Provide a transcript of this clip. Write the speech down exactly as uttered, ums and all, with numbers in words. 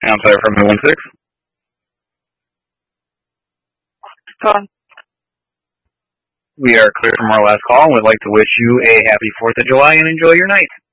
I'm sorry, from the one six. Go on. We are clear from our last call and would like to wish you a happy fourth of July and enjoy your night.